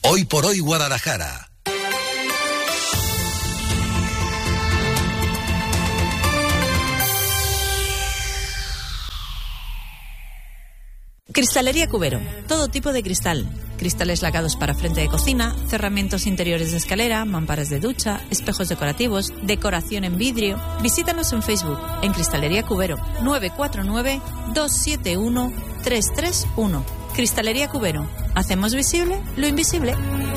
Hoy por hoy Guadalajara. Cristalería Cubero. Todo tipo de cristal. Cristales lacrados para frente de cocina, cerramientos interiores de escalera, mamparas de ducha, espejos decorativos, decoración en vidrio. Visítanos en Facebook, en Cristalería Cubero, 949-271-331. Cristalería Cubero. Hacemos visible lo invisible.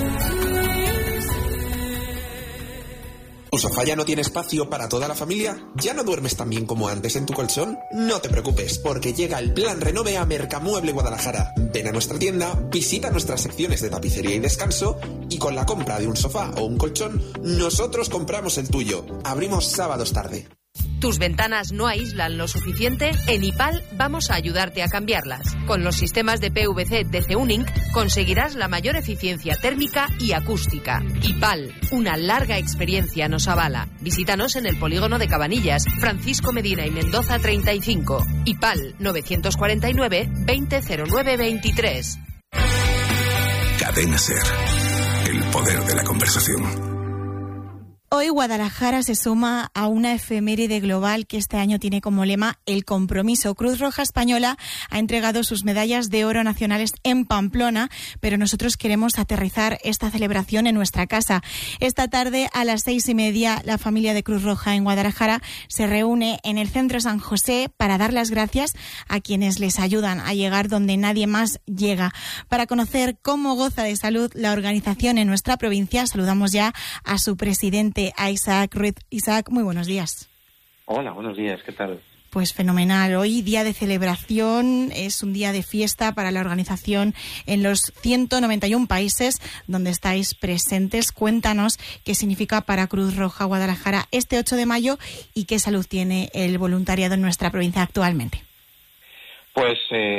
¿Tu sofá ya no tiene espacio para toda la familia? ¿Ya no duermes tan bien como antes en tu colchón? No te preocupes, porque llega el Plan Renove a Mercamueble Guadalajara. Ven a nuestra tienda, visita nuestras secciones de tapicería y descanso y con la compra de un sofá o un colchón, nosotros compramos el tuyo. Abrimos sábados tarde. ¿Tus ventanas no aíslan lo suficiente? En IPAL vamos a ayudarte a cambiarlas. Con los sistemas de PVC DC Uninc conseguirás la mayor eficiencia térmica y acústica. IPAL, una larga experiencia nos avala. Visítanos en el polígono de Cabanillas, Francisco Medina y Mendoza 35. IPAL 949 2009 23. Cadena SER. El poder de la conversación. Hoy Guadalajara se suma a una efeméride global que este año tiene como lema el compromiso. Cruz Roja Española ha entregado sus medallas de oro nacionales en Pamplona, pero nosotros queremos aterrizar esta celebración en nuestra casa. Esta tarde a las 6:30 la familia de Cruz Roja en Guadalajara se reúne en el Centro San José para dar las gracias a quienes les ayudan a llegar donde nadie más llega. Para conocer cómo goza de salud la organización en nuestra provincia, saludamos ya a su presidente, a Isaac Ruiz. Isaac, muy buenos días. Hola, buenos días, ¿qué tal? Pues fenomenal. Hoy día de celebración, es un día de fiesta para la organización en los 191 países donde estáis presentes. Cuéntanos qué significa para Cruz Roja Guadalajara este 8 de mayo y qué salud tiene el voluntariado en nuestra provincia actualmente. Pues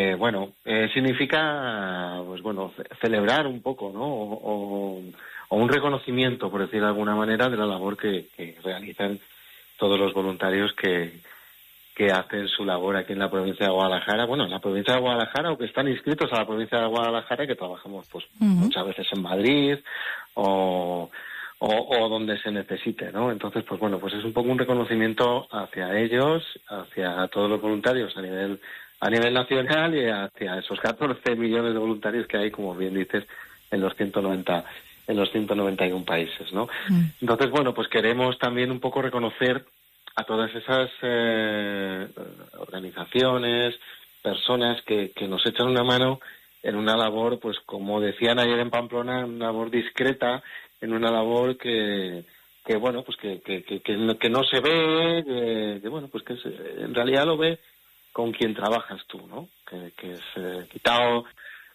significa celebrar un poco, ¿no? O un reconocimiento, por decir de alguna manera, de la labor que realizan todos los voluntarios que hacen su labor aquí en la provincia de Guadalajara. Bueno, en la provincia de Guadalajara, o que están inscritos a la provincia de Guadalajara, que trabajamos pues muchas veces en Madrid o donde se necesite, ¿no? Entonces, pues es un poco un reconocimiento hacia ellos, hacia todos los voluntarios a nivel nacional y hacia esos 14 millones de voluntarios que hay, como bien dices, en los 191 países, ¿no? Entonces, pues queremos también un poco reconocer a todas esas organizaciones, personas que nos echan una mano en una labor, pues como decían ayer en Pamplona, una labor discreta, en una labor que no se ve, que en realidad lo ve con quien trabajas tú, ¿no? Que es quitado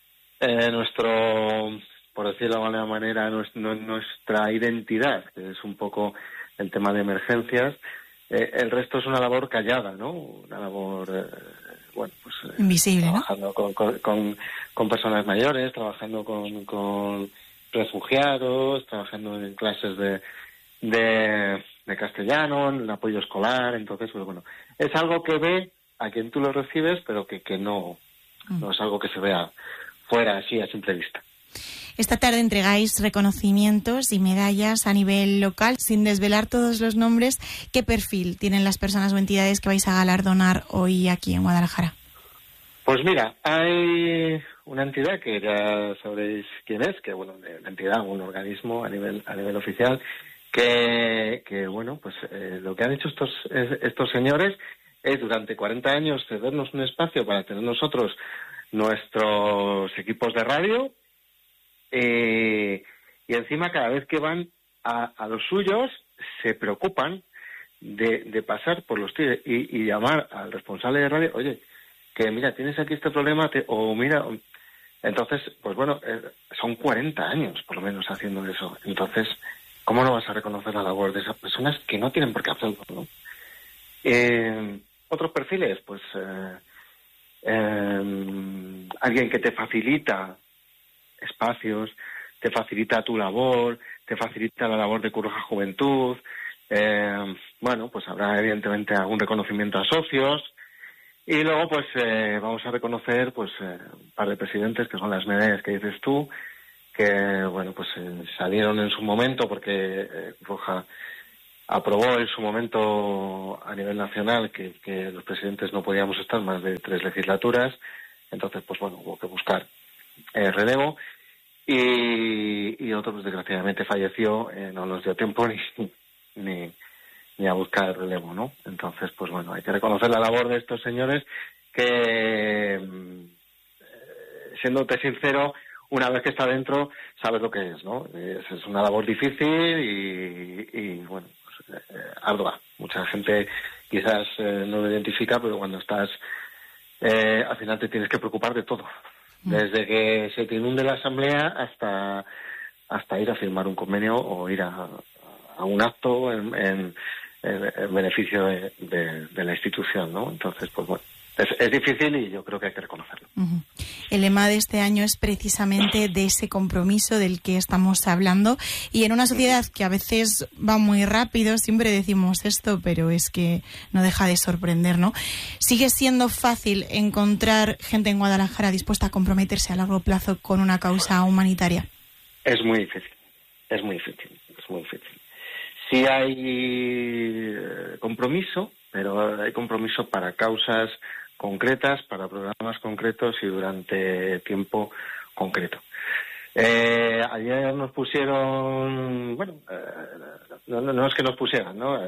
por decirlo de alguna manera, nuestra identidad, que es un poco el tema de emergencias. El resto es una labor callada, ¿no? Una labor, invisible, trabajando, ¿no? con personas mayores, trabajando con refugiados, trabajando en clases de castellano, en el apoyo escolar. Entonces, es algo que ve a quien tú lo recibes, pero que no es algo que se vea fuera, así, a simple vista. Esta tarde entregáis reconocimientos y medallas a nivel local. Sin desvelar todos los nombres, ¿qué perfil tienen las personas o entidades que vais a galardonar hoy aquí en Guadalajara? Pues mira, hay una entidad que ya sabréis quién es, que una entidad, un organismo a nivel oficial, que lo que han hecho estos señores es durante 40 años cedernos un espacio para tener nosotros nuestros equipos de radio. Y encima cada vez que van a los suyos se preocupan de pasar por los tíos y llamar al responsable de radio, oye, que mira, tienes aquí este problema, entonces, son 40 años por lo menos haciendo eso. Entonces, ¿cómo no vas a reconocer la labor de esas personas que no tienen por qué hacerlo, ¿no? Otros perfiles, alguien que te facilita espacios, te facilita tu labor, te facilita la labor de Cruz Roja Juventud. Habrá evidentemente algún reconocimiento a socios y luego vamos a reconocer un par de presidentes que son las medallas que dices tú, bueno, pues salieron en su momento porque Roja aprobó en su momento a nivel nacional que los presidentes no podíamos estar más de 3 legislaturas. Entonces, pues bueno, hubo que buscar relevo. Y otro, pues desgraciadamente falleció, no nos dio tiempo ni a buscar relevo, ¿no? Entonces, pues bueno, hay que reconocer la labor de estos señores que, siéndote sincero, una vez que está dentro, sabes lo que es, ¿no? Es una labor difícil y bueno, pues, ardua. Mucha gente quizás no lo identifica, pero cuando estás, al final te tienes que preocupar de todo. Desde que se te inunde la asamblea hasta ir a firmar un convenio o ir a un acto en beneficio de la institución, ¿no? Entonces, pues bueno, es difícil y yo creo que hay que reconocerlo. Uh-huh. El lema de este año es precisamente de ese compromiso del que estamos hablando, y en una sociedad que a veces va muy rápido, siempre decimos esto, pero es que no deja de sorprender, ¿no? ¿Sigue siendo fácil encontrar gente en Guadalajara dispuesta a comprometerse a largo plazo con una causa humanitaria? Es muy difícil, es muy difícil. Sí hay compromiso, pero hay compromiso para causas concretas, para programas concretos y durante tiempo concreto. Ayer nos pusieron, bueno, no es que nos pusieran, ¿no?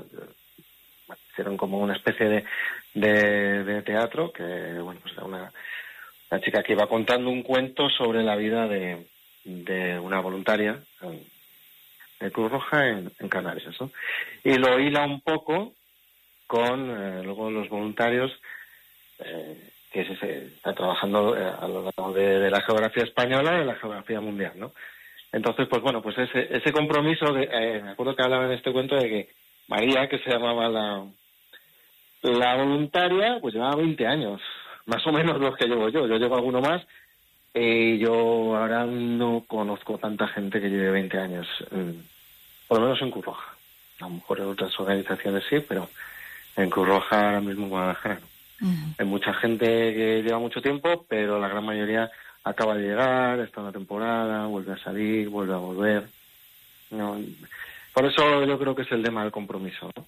Hicieron como una especie de teatro que, bueno, pues era una chica que iba contando un cuento sobre la vida de una voluntaria de Cruz Roja en Canarias, ¿no? Y lo hila un poco con luego los voluntarios que se está trabajando a lo largo de la geografía española y de la geografía mundial, ¿no? Entonces, pues bueno, pues ese compromiso me acuerdo que hablaba en este cuento de que María, que se llamaba la voluntaria, pues llevaba 20 años, más o menos los que llevo yo llevo alguno más. Yo ahora no conozco tanta gente que lleve 20 años, por lo menos en Cruz Roja. A lo mejor en otras organizaciones sí, pero en Cruz Roja ahora mismo en Guadalajara no. Uh-huh. Hay mucha gente que lleva mucho tiempo, pero la gran mayoría acaba de llegar, está una temporada, vuelve a salir, vuelve a volver. No, por eso yo creo que es el lema del compromiso, ¿no?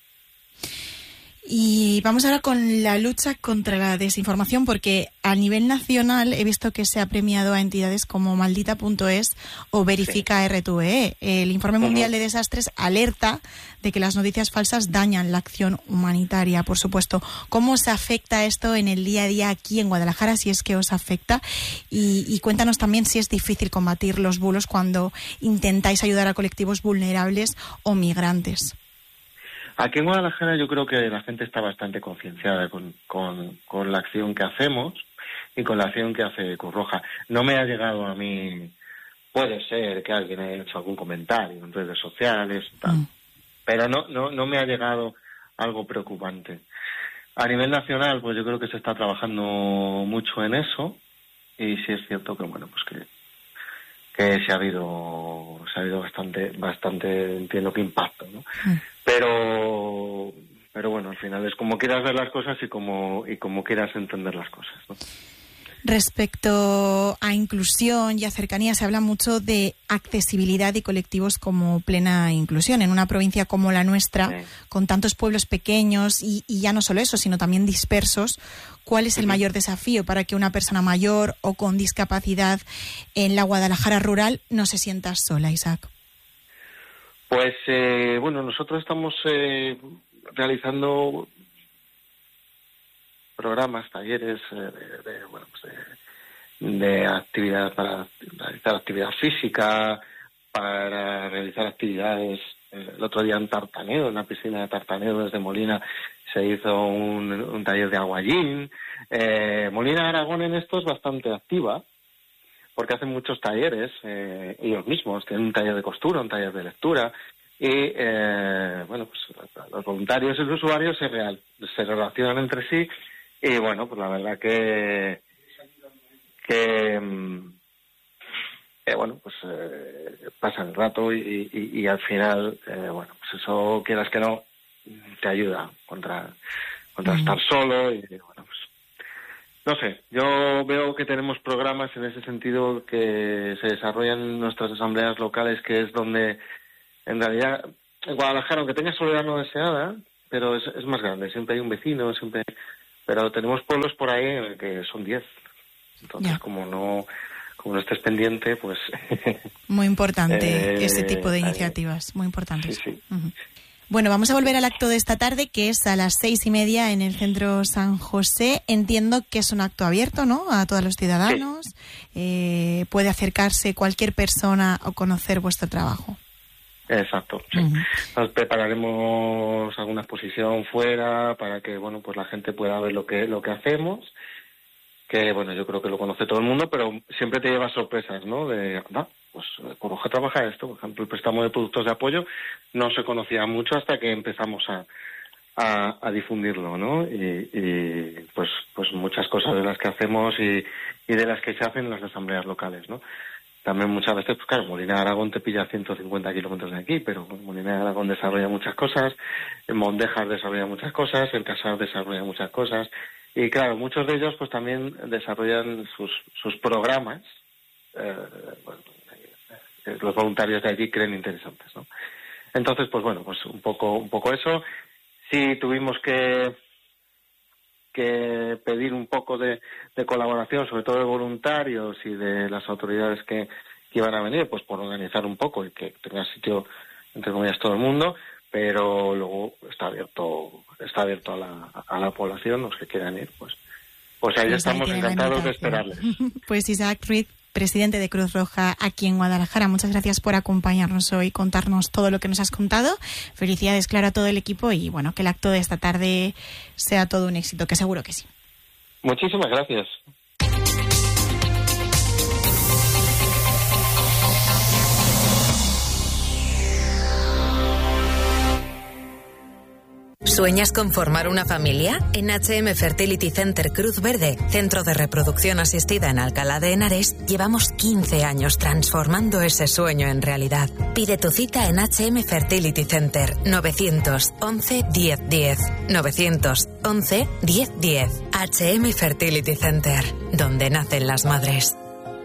Y vamos ahora con la lucha contra la desinformación, porque a nivel nacional he visto que se ha premiado a entidades como Maldita.es o Verifica RTVE. El Informe Mundial de Desastres alerta de que las noticias falsas dañan la acción humanitaria, por supuesto. ¿Cómo os afecta esto en el día a día aquí en Guadalajara, si es que os afecta? Y cuéntanos también si es difícil combatir los bulos cuando intentáis ayudar a colectivos vulnerables o migrantes. Aquí en Guadalajara yo creo que la gente está bastante concienciada con la acción que hacemos y con la acción que hace Cruz Roja. No me ha llegado a mí, puede ser que alguien haya hecho algún comentario en redes sociales, tal, pero no me ha llegado algo preocupante. A nivel nacional, pues yo creo que se está trabajando mucho en eso, y sí es cierto que, bueno, pues que se ha habido bastante, entiendo que impacto, ¿no? Pero bueno, al final es como quieras ver las cosas y como quieras entender las cosas, ¿no? Respecto a inclusión y a cercanía, se habla mucho de accesibilidad y colectivos como plena inclusión. En una provincia como la nuestra, sí, con tantos pueblos pequeños y ya no solo eso, sino también dispersos, ¿cuál es el mayor desafío para que una persona mayor o con discapacidad en la Guadalajara rural no se sienta sola, Isaac? Pues, bueno, nosotros estamos realizando programas, talleres de actividad para realizar actividad física, para realizar actividades. El otro día en Tartaneo, en la piscina de Tartaneo desde Molina, se hizo un taller de aguayín. Molina de Aragón en esto es bastante activa, porque hacen muchos talleres, ellos mismos, tienen un taller de costura, un taller de lectura, y bueno, pues los voluntarios y los usuarios se relacionan entre sí, y bueno, pues la verdad que bueno, pues pasan el rato y al final, bueno, pues eso, quieras que no, te ayuda contra estar solo, y bueno, pues No sé, yo veo que tenemos programas en ese sentido que se desarrollan en nuestras asambleas locales, que es donde, en realidad, en Guadalajara, aunque tenga soledad no deseada, pero es más grande, siempre hay un vecino, pero tenemos pueblos por ahí en el que son 10. Entonces, como no estés pendiente, pues... Muy importante ese tipo de iniciativas, muy importantes. Sí. Uh-huh. Bueno, vamos a volver al acto de esta tarde, que es a las 6:30 en el Centro San José. Entiendo que es un acto abierto, ¿no?, a todos los ciudadanos. Sí. Puede acercarse cualquier persona o conocer vuestro trabajo. Exacto, sí. Uh-huh. Nos prepararemos alguna exposición fuera para que, pues la gente pueda ver lo que hacemos. Que, yo creo que lo conoce todo el mundo, pero siempre te lleva sorpresas, ¿no? Pues Cruz Roja trabaja esto. Por ejemplo, el préstamo de productos de apoyo no se conocía mucho hasta que empezamos a difundirlo, ¿no? Y pues muchas cosas de las que hacemos y de las que se hacen en las asambleas locales, ¿no? También muchas veces, pues claro, Molina de Aragón te pilla 150 kilómetros de aquí, pero Molina de Aragón desarrolla muchas cosas, Mondejar desarrolla muchas cosas, el Casar desarrolla muchas cosas. Y claro, muchos de ellos pues también desarrollan sus programas, los voluntarios de allí creen interesantes, ¿no? Entonces, pues un poco eso. Sí tuvimos que pedir un poco de colaboración, sobre todo de voluntarios y de las autoridades que iban a venir, pues por organizar un poco y que tenga sitio, entre comillas, todo el mundo. Pero luego está abierto a la población, los que quieran ir, pues ahí estamos encantados de esperarles. Pues Isaac Ruiz, presidente de Cruz Roja aquí en Guadalajara, muchas gracias por acompañarnos hoy, contarnos todo lo que nos has contado. Felicidades, claro, a todo el equipo y que el acto de esta tarde sea todo un éxito, que seguro que sí. Muchísimas gracias. ¿Sueñas con formar una familia? En HM Fertility Center Cruz Verde, centro de reproducción asistida en Alcalá de Henares, llevamos 15 años transformando ese sueño en realidad. Pide tu cita en HM Fertility Center 911 1010. 911 1010. HM Fertility Center, donde nacen las madres.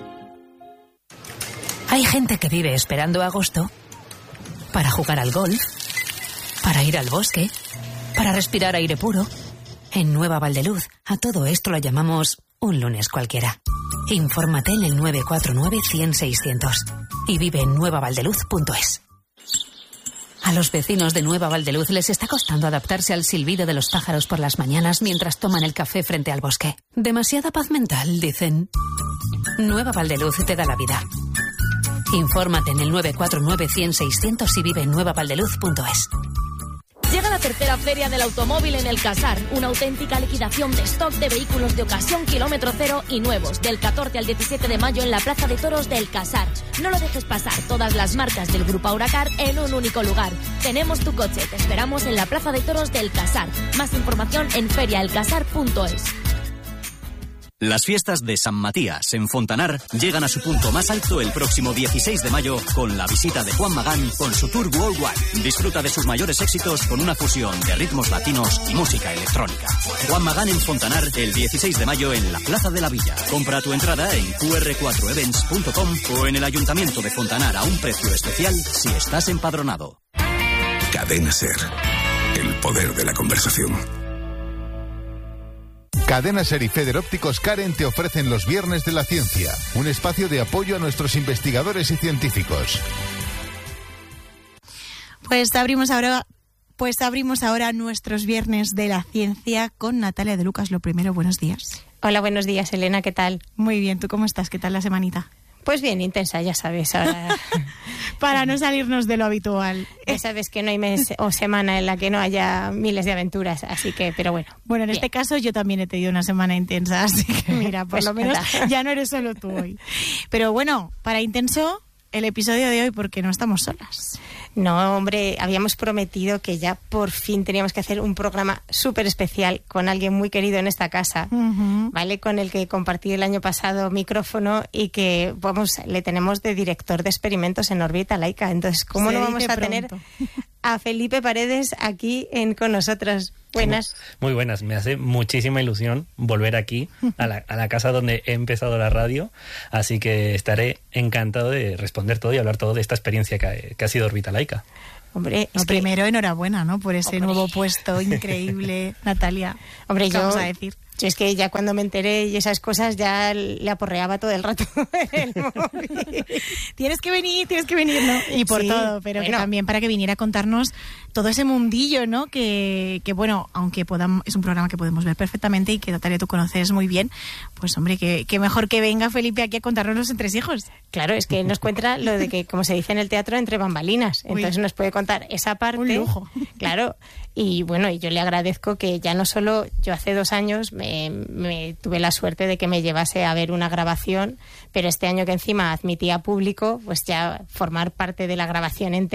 Hay gente que vive esperando agosto para jugar al golf, para ir al bosque, para respirar aire puro. En Nueva Valdeluz, a todo esto lo llamamos un lunes cualquiera. Infórmate en el 949-100-600 y vive en nuevavaldeluz.es. A los vecinos de Nueva Valdeluz les está costando adaptarse al silbido de los pájaros por las mañanas mientras toman el café frente al bosque. Demasiada paz mental, dicen. Nueva Valdeluz te da la vida. Infórmate en el 949-100-600 y vive en nuevavaldeluz.es. Llega la tercera Feria del Automóvil en el Casar, una auténtica liquidación de stock de vehículos de ocasión kilómetro cero y nuevos, del 14 al 17 de mayo en la Plaza de Toros del Casar. No lo dejes pasar, todas las marcas del Grupo Auracar en un único lugar. Tenemos tu coche, te esperamos en la Plaza de Toros del Casar. Más información en feriaelcasar.es. Las fiestas de San Matías en Fontanar llegan a su punto más alto el próximo 16 de mayo con la visita de Juan Magán con su tour Worldwide. Disfruta de sus mayores éxitos con una fusión de ritmos latinos y música electrónica. Juan Magán en Fontanar el 16 de mayo en la Plaza de la Villa. Compra tu entrada en qr4events.com o en el Ayuntamiento de Fontanar a un precio especial si estás empadronado. Cadena SER. El poder de la conversación. Cadena SER y Feder Ópticos Karen te ofrecen los Viernes de la Ciencia, un espacio de apoyo a nuestros investigadores y científicos. Pues abrimos ahora nuestros Viernes de la Ciencia con Natalia de Lucas. Lo primero, buenos días. Hola, buenos días, Elena, ¿qué tal? Muy bien, ¿tú cómo estás? ¿Qué tal la semanita? Pues bien, intensa, ya sabes. Ahora... Para no salirnos de lo habitual. Ya sabes que no hay mes o semana en la que no haya miles de aventuras, así que, pero bueno. Bueno, en este caso yo también he tenido una semana intensa, así que mira, por pues lo menos ya no eres solo tú hoy. Pero bueno, para intenso, el episodio de hoy, porque no estamos solas. No, hombre, habíamos prometido que ya por fin teníamos que hacer un programa súper especial con alguien muy querido en esta casa, ¿vale? Con el que compartí el año pasado micrófono y que, vamos, le tenemos de director de experimentos en órbita laica. Entonces, ¿cómo no vamos a tener a Felipe Paredes aquí con nosotros. Buenas. Muy buenas, me hace muchísima ilusión volver aquí, a la casa donde he empezado la radio, así que estaré encantado de responder todo y hablar todo de esta experiencia que ha sido Orbitalaica. Hombre, primero enhorabuena, ¿no? Por ese nuevo puesto increíble, Natalia. Hombre, ¿qué vamos a decir? Yo es que ya cuando me enteré y esas cosas ya le aporreaba todo el rato en el móvil. Tienes que venir, ¿no? Y por todo, pero que también para que viniera a contarnos todo ese mundillo, ¿no? Que bueno, aunque es un programa que podemos ver perfectamente y que Natalia tú conoces muy bien, pues hombre, que mejor que venga Felipe aquí a contarnos los entresijos. Claro, es que él nos cuenta lo de que, como se dice en el teatro, entre bambalinas. Entonces nos puede contar esa parte. Un lujo. Claro. Y bueno, y yo le agradezco que ya no solo yo hace 2 años me tuve la suerte de que me llevase a ver una grabación, pero este año que encima admitía público, pues ya formar parte de la grabación entera